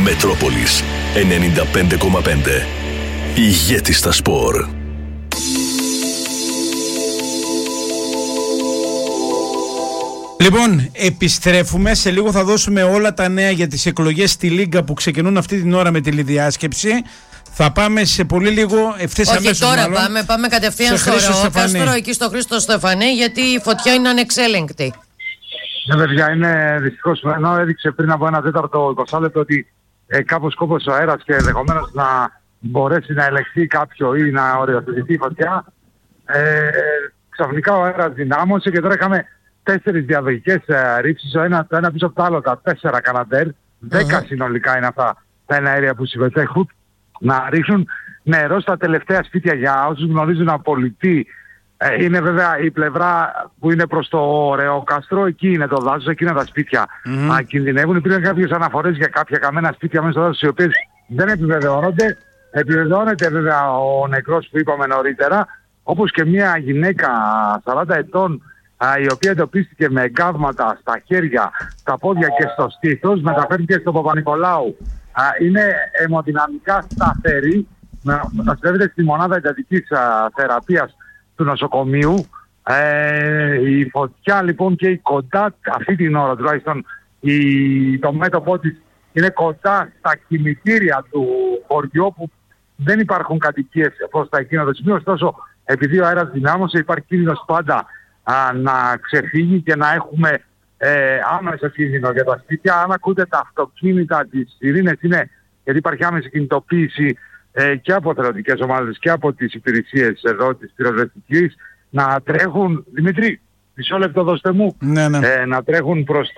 Μετρόπολης 95,5. Ηγέτης στα σπορ. Λοιπόν, επιστρέφουμε. Σε λίγο θα δώσουμε όλα τα νέα για τις εκλογές στη Λίγκα που ξεκινούν αυτή την ώρα με τηλεδιάσκεψη. Θα πάμε σε πολύ λίγο, ευθύς αμέσως. Όχι τώρα πάμε κατευθείαν στο Ρεόκαστρο, εκεί στο Χρήστο Στεφανή, γιατί η φωτιά είναι ανεξέλεγκτη. Ναι, παιδιά, είναι δυστυχώς, ενώ έδειξε πριν από ένα τέταρτο 20 λεπτό ότι κάπως κόπωσε ο αέρας και ενδεχομένως να μπορέσει να ελεγχθεί κάποιο ή να οριοθετηθεί η φωτιά. Ξαφνικά ο αέρας δυνάμωσε και τώρα είχαμε 4 διαδοχικές ρήψεις, το ένα πίσω από το άλλο, τα 4 Καναντέρ, 10 συνολικά είναι αυτά τα εναέρια που συμμετέχουν, να ρίχνουν νερό στα τελευταία σπίτια. Για όσους γνωρίζουν απολυτή, είναι βέβαια η πλευρά που είναι προς το Ρεόκαστρο, εκεί είναι το δάσος, εκεί είναι τα σπίτια κινδυνεύουν. Υπήρχαν κάποιες αναφορές για κάποια καμένα σπίτια μέσα στο δάσος, οι οποίες δεν επιβεβαιώνονται. Επιβεβαιώνεται βέβαια ο νεκρός που είπαμε νωρίτερα, όπως και μια γυναίκα 40 ετών, η οποία εντοπίστηκε με εγκάβματα στα χέρια, στα πόδια και στο στήθος, μεταφέρθηκε στο Παπα-Νικολάου. Είναι αιμοδυναμικά σταθερή, μεταφέρεται στη μονάδα εντατικής θεραπείας του νοσοκομείου. Η φωτιά λοιπόν και η κοντά, αυτή την ώρα τουλάχιστον, το μέτωπό της είναι κοντά στα κημητήρια του χωριού, όπου δεν υπάρχουν κατοικίες προς τα εκείνο το σημείο. Ωστόσο, επειδή ο αέρας δυνάμωσε, υπάρχει κίνδυνος πάντα να ξεφύγει και να έχουμε άμεσο κίνδυνο για τα σπίτια. Αν ακούτε τα αυτοκίνητα, τις σιρήνες, είναι γιατί υπάρχει άμεση κινητοποίηση και από θελοντικές ομάδες και από τις υπηρεσίες εδώ της πυροσβεστικής να τρέχουν. Δημήτρη, μισό λεπτό δώστε μου. Ναι. Να τρέχουν προς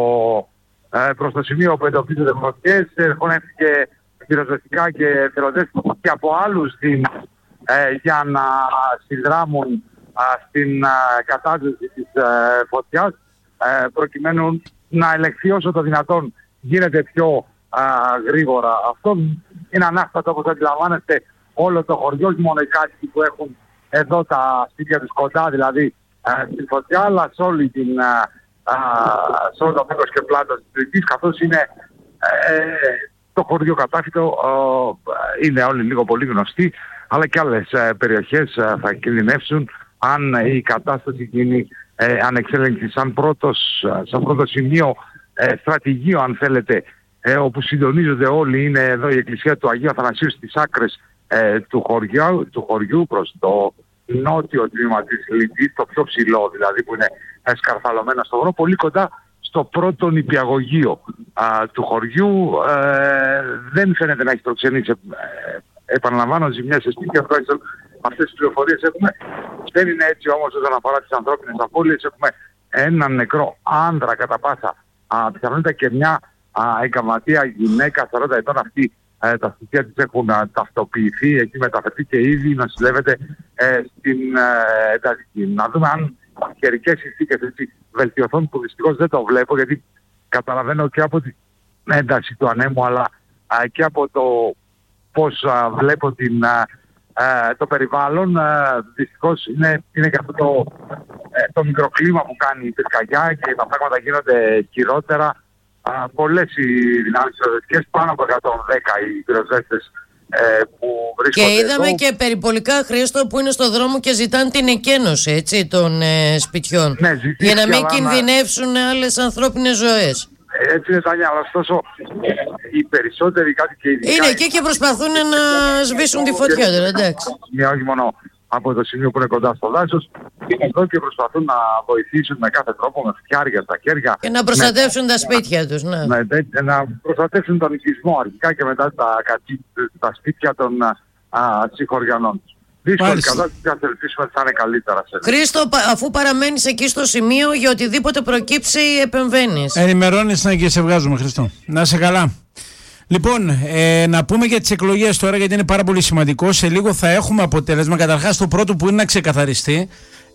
το σημείο που εντοπίζονται φωτιές. Έχουν έρθει και πυροσβεστικά και θελοντές και από άλλους δήμους για να συνδράμουν στην κατάσταση της φωτιάς, προκειμένου να ελεγχθεί όσο το δυνατόν γίνεται πιο γρήγορα. Αυτό είναι ανάστατο, όπως αντιλαμβάνεστε, όλο το χωριό, όχι μόνο οι κάτοικοι που έχουν εδώ τα σπίτια τους κοντά, δηλαδή στην φωτιά, αλλά σε όλη σε όλο το μέγος και πλάτος της περιοχής, καθώς είναι το χωριό κατάφυτο, είναι όλοι λίγο πολύ γνωστοί, αλλά και άλλες περιοχές θα κινδυνεύσουν αν η κατάσταση γίνει ανεξέλεγκτη. Σαν πρώτο σημείο στρατηγείο, αν θέλετε, όπου συντονίζονται όλοι, είναι εδώ η εκκλησία του Αγίου Αθανασίου στις άκρες του χωριού προς το νότιο τμήμα της Λυκής, το πιο ψηλό δηλαδή, που είναι σκαρφαλωμένο στο χώρο, πολύ κοντά στο πρώτο νηπιαγωγείο του χωριού. Δεν φαίνεται να έχει προξενήσει, επαναλαμβάνω, ζημιές σε σπίτια, τουλάχιστον αυτές τις πληροφορίες έχουμε. Δεν είναι έτσι όμως όσον αφορά τις ανθρώπινες απώλειες. Έχουμε έναν νεκρό άνδρα κατά πάσα πιθανότητα και μια εγκαμματία γυναίκα 40 ετών. Αυτή τα στοιχεία της έχουν ταυτοποιηθεί, έχει μεταφερθεί και ήδη νοσηλεύεται στην εντατική. Να δούμε αν οι καιρικές συνθήκες βελτιωθούν, που δυστυχώς δεν το βλέπω, γιατί καταλαβαίνω και από την ένταση του ανέμου, αλλά και από το πώς βλέπω το περιβάλλον. Δυστυχώς είναι και αυτό το μικροκλίμα που κάνει η πυρκαγιά και τα πράγματα γίνονται χειρότερα. Πολλές οι δυνάμεις πυροσβεστικές, πάνω από 110 οι πυροσβέστες που βρίσκονται. Και είδαμε εδώ. και περιπολικά, Χρήστο, που είναι στο δρόμο και ζητάνε την εκένωση, έτσι, των σπιτιών. Ναι, για να μην κινδυνεύσουν άλλες ανθρώπινες ζωές. Έτσι είναι, Τάνια, αλλά ωστόσο οι περισσότεροι κάτοικοι είναι εκεί και προσπαθούν να σβήσουν τη φωτιά, εντάξει. Όχι μόνο από το σημείο που είναι κοντά στο δάσος, είναι εδώ και προσπαθούν να βοηθήσουν με κάθε τρόπο, με φτιάρια στα χέρια. Και να προστατεύσουν τα σπίτια τους, ναι. Να προστατεύσουν τον οικισμό αρχικά και μετά τα σπίτια των συγχωριανών τους. Δύσκολη κατάσταση, ας ελπίσουμε ότι θα είναι καλύτερα. Χρήστο, αφού παραμένεις εκεί στο σημείο, για οτιδήποτε προκύψει επεμβαίνεις. Ενημερώνεις και σε βγάζουμε, Χριστό. Να είσαι καλά. Λοιπόν, να πούμε για τις εκλογές τώρα, γιατί είναι πάρα πολύ σημαντικό. Σε λίγο θα έχουμε αποτέλεσμα. Καταρχάς, το πρώτο που είναι να ξεκαθαριστεί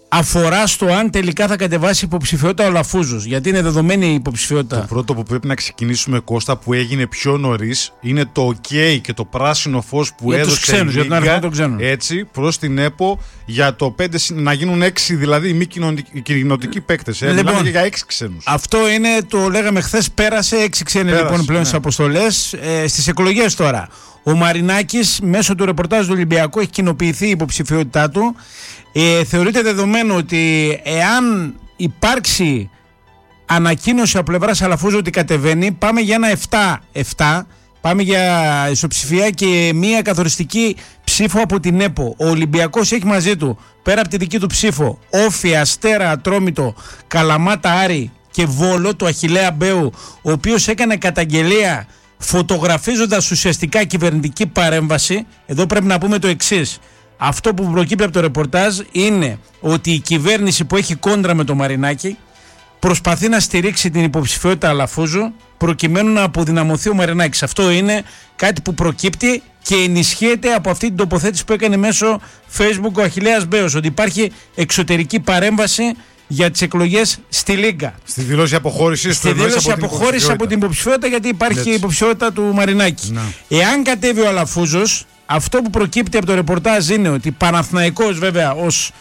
αφορά στο αν τελικά θα κατεβάσει υποψηφιότητα ο Λαφούζος. Γιατί είναι δεδομένη η υποψηφιότητα. Το πρώτο που πρέπει να ξεκινήσουμε, Κώστα, που έγινε πιο νωρίς, είναι το OK και το πράσινο φως που για έδωσε ξένους, η Λίγκα, έτσι, προς την ΕΠΟ για το 5, να γίνουν 6 δηλαδή μη κοινοτικοί παίκτες. Μιλάμε και για 6 ξένους. Αυτό είναι, το λέγαμε χθες, πέρασε 6 ξένοι λοιπόν πλέον στις αποστολές. Στις εκλογές τώρα. Ο Μαρινάκης μέσω του ρεπορτάζ του Ολυμπιακού έχει κοινοποιηθεί η υποψηφιότητά του. Θεωρείται δεδομένο ότι εάν υπάρξει ανακοίνωση από πλευράς Αλαφούζου ότι κατεβαίνει, πάμε για ένα 7-7, πάμε για ισοψηφία και μια καθοριστική ψήφο από την ΕΠΟ. Ο Ολυμπιακός έχει μαζί του, πέρα από τη δική του ψήφο, Όφη, Αστέρα, Ατρόμητο, Καλαμάτα, Άρη και Βόλο, του Αχιλλέα Μπέου, ο οποίος έκανε καταγγελία φωτογραφίζοντας ουσιαστικά κυβερνητική παρέμβαση. Εδώ πρέπει να πούμε το εξής. Αυτό που προκύπτει από το ρεπορτάζ είναι ότι η κυβέρνηση που έχει κόντρα με το Μαρινάκη προσπαθεί να στηρίξει την υποψηφιότητα Αλαφούζου προκειμένου να αποδυναμωθεί ο Μαρινάκης. Αυτό είναι κάτι που προκύπτει και ενισχύεται από αυτή την τοποθέτηση που έκανε μέσω Facebook ο Αχιλλέας Μπέος, ότι υπάρχει εξωτερική παρέμβαση για τις εκλογές στη Λίγκα. Στη δήλωση αποχώρησης. Στη δήλωση αποχώρησης από την υποψηφιότητα, γιατί υπάρχει και η υποψηφιότητα του Μαρινάκη. Να. Εάν κατέβει ο Αλαφούζος, αυτό που προκύπτει από το ρεπορτάζ είναι ότι Παναθηναϊκός, βέβαια, ως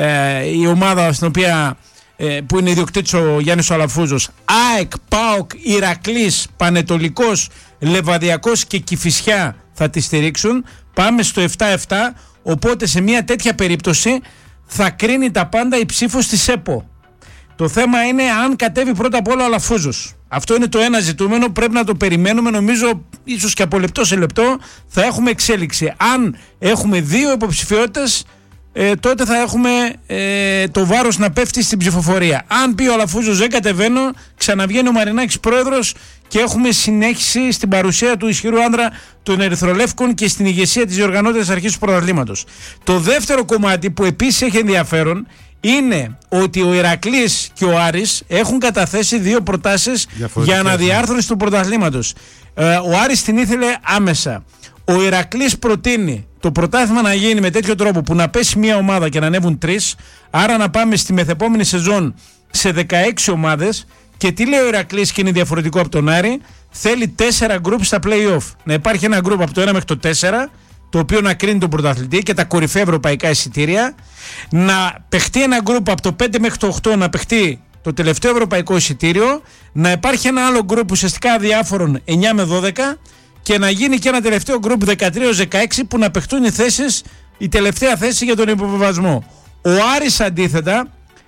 η ομάδα στην οποία, που είναι ιδιοκτήτης ο Γιάννης ο Αλαφούζος, ΑΕΚ, ΠΑΟΚ, Ηρακλής, Πανετολικός, Λεβαδιακός και Κηφισιά θα τη στηρίξουν. Πάμε στο 7-7, οπότε σε μια τέτοια περίπτωση θα κρίνει τα πάντα η ψήφος της ΕΠΟ. Το θέμα είναι αν κατέβει πρώτα απ' όλα ο Αλαφούζος. Αυτό είναι το ένα ζητούμενο, πρέπει να το περιμένουμε. Νομίζω ίσως και από λεπτό σε λεπτό θα έχουμε εξέλιξη. Αν έχουμε 2 υποψηφιότητες, τότε θα έχουμε το βάρος να πέφτει στην ψηφοφορία. Αν πει ο Αλαφούζος δεν κατεβαίνω, ξαναβγαίνει ο Μαρινάκης πρόεδρος και έχουμε συνέχιση στην παρουσία του ισχυρού άνδρα των Ερυθρολεύκων και στην ηγεσία της διοργανώτερης αρχής του πρωταθλήματος. Το δεύτερο κομμάτι που επίσης έχει ενδιαφέρον είναι ότι ο Ηρακλής και ο Άρης έχουν καταθέσει 2 προτάσεις για αναδιάρθρωση του πρωταθλήματος. Ο Άρης την ήθελε άμεσα. Ο Ηρακλής προτείνει το πρωτάθλημα να γίνει με τέτοιο τρόπο που να πέσει μια ομάδα και να ανέβουν 3, άρα να πάμε στη μεθεπόμενη σεζόν σε 16 ομάδες. Και τι λέει ο Ηρακλής και είναι διαφορετικό από τον Άρη, θέλει 4 γκρουπ στα play-off. Να υπάρχει ένα γκρουπ από το 1 μέχρι το 4, το οποίο να κρίνει τον πρωταθλητή και τα κορυφαία ευρωπαϊκά εισιτήρια. Να παιχτεί ένα γκρουπ από το 5 μέχρι το 8, να παιχτεί το τελευταίο ευρωπαϊκό εισιτήριο. Να υπάρχει ένα άλλο γκρουπ ουσιαστικά αδιάφορων 9 με 12 και να γίνει και ένα τελευταίο γκρουπ 13-16 που να παιχτούν οι θέσεις, η τελευταία θέση για τον υποβιβασμό. Ο Άρης αντίθετα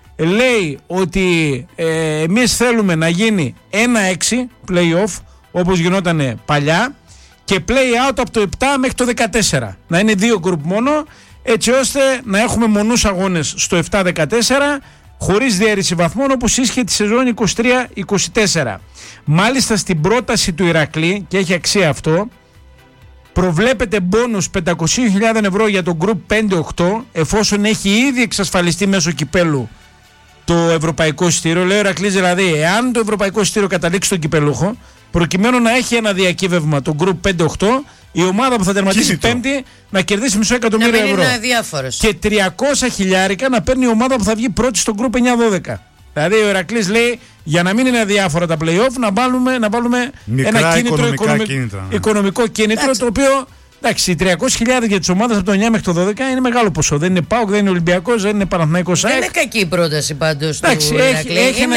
λέει ότι εμείς θέλουμε να γίνει 1-6 play-off όπως γινόταν παλιά και play-out από το 7 μέχρι το 14. Να είναι 2 γκρουπ μόνο, έτσι ώστε να έχουμε μονούς αγώνες στο 7-14 χωρίς διαίρεση βαθμών όπως ίσχυε τη σεζόν 23-24. Μάλιστα στην πρόταση του Ηρακλή, και έχει αξία αυτό, προβλέπεται μπόνους 500.000 ευρώ για το γκρουπ 5-8 εφόσον έχει ήδη εξασφαλιστεί μέσω κυπέλου το ευρωπαϊκό εισιτήριο. Λέει ο Ηρακλής δηλαδή, εάν το ευρωπαϊκό εισιτήριο καταλήξει στον κυπελούχο, προκειμένου να έχει ένα διακύβευμα το γκρουπ 5-8, η ομάδα που θα τερματίσει πέμπτη να κερδίσει $500,000 ευρώ. Και 300.000 να παίρνει η ομάδα που θα βγει πρώτη στο γκρουπ 9-12. Δηλαδή ο Ηρακλής λέει, για να μην είναι αδιάφορα τα play-off, να βάλουμε ένα κίνητρο, οικονομικό κίνητρο, το οποίο, εντάξει, οι 300.000 για τις ομάδες από το 9 μέχρι το 12 είναι μεγάλο ποσό. Δεν είναι ΠΑΟΚ, δεν είναι Ολυμπιακός, δεν είναι Παναθηναϊκός ΑΕΚ. Δεν είναι κακή η πρόταση πάντως του Ηρακλή. Έχει ένα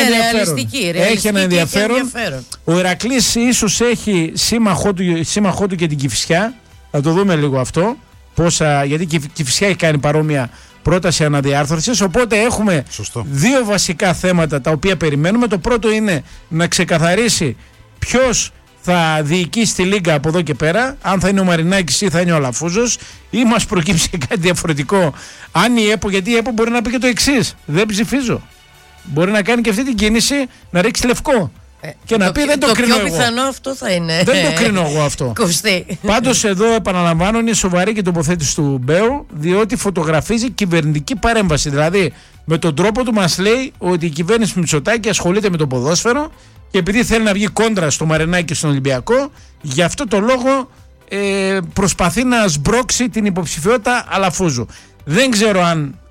ενδιαφέρον. Ο Ηρακλής ίσως έχει σύμμαχό του και την Κηφισιά. Θα το δούμε λίγο αυτό. Γιατί η Κηφισιά έχει κάνει παρόμοια πρόταση αναδιάρθρωσης. Οπότε έχουμε 2 βασικά θέματα τα οποία περιμένουμε. Το πρώτο είναι να ξεκαθαρίσει ποιος θα διοικήσει τη Λίγκα από εδώ και πέρα, αν θα είναι ο Μαρινάκης ή θα είναι ο Αλαφούζος, ή μας προκύψει κάτι διαφορετικό. Αν η ΕΠΟ, γιατί η ΕΠΟ μπορεί να πει και το εξής: δεν ψηφίζω. Μπορεί να κάνει και αυτή την κίνηση να ρίξει λευκό. Και να πει δεν το κρίνω εγώ. Το πιο πιθανό αυτό θα είναι. Δεν το κρίνω εγώ αυτό. Πάντως εδώ επαναλαμβάνω, είναι σοβαρή και τοποθέτηση του Μπέου, διότι φωτογραφίζει κυβερνητική παρέμβαση. Δηλαδή με τον τρόπο του μας λέει ότι η κυβέρνηση Μητσοτάκη ασχολείται με το ποδόσφαιρο και επειδή θέλει να βγει κόντρα στο Μαρινάκη και στον Ολυμπιακό, γι' αυτό το λόγο προσπαθεί να σμπρώξει την υποψηφιότητα Αλαφούζου. Δεν ξέρω αν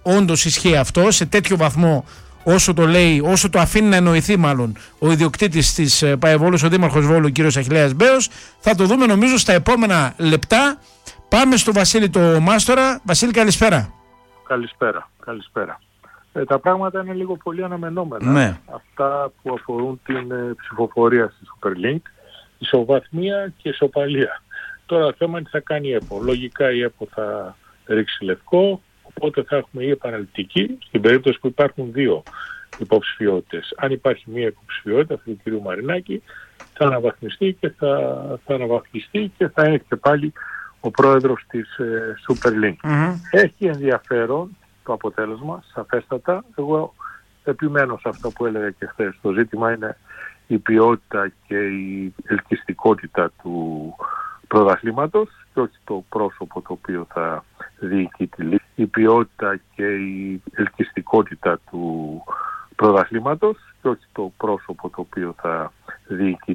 όντως ισχύει αυτό σε τέτοιο βαθμό όσο το λέει, όσο το αφήνει να εννοηθεί μάλλον ο ιδιοκτήτης της ΠΑΕ-Βόλος, ο Δήμαρχος Βόλου, ο κύριος Αχιλλέας Μπέος. Θα το δούμε νομίζω στα επόμενα λεπτά. Πάμε στο Βασίλη το Μάστορα. Βασίλη, καλησπέρα. Καλησπέρα. Τα πράγματα είναι λίγο πολύ αναμενόμενα. Ναι. Αυτά που αφορούν την ψηφοφορία στη Super League, ισοβαθμία και ισοπαλία. Τώρα το θέμα είναι τι θα κάνει η ΕΠΟ. Λογικά η ΕΠΟ θα ρίξει λευκό, οπότε θα έχουμε ή επαναληπτική, στην περίπτωση που υπάρχουν δύο υποψηφιότητες. Αν υπάρχει μία υποψηφιότητα, αυτή του κ. Μαρινάκη, θα αναβαθμιστεί και θα αναβαθμιστεί και θα είναι και πάλι ο πρόεδρος της Super League. Έχει ενδιαφέρον το αποτέλεσμα, σαφέστατα. Εγώ επιμένω σε αυτό που έλεγα και χθες. Το ζήτημα είναι η ποιότητα και η ελκυστικότητα του πρωταθλήματος και όχι το πρόσωπο το οποίο θα διοικεί τη Λίγα. Η ποιότητα και η ελκυστικότητα του πρωταθλήματος και όχι το πρόσωπο το οποίο θα διοικεί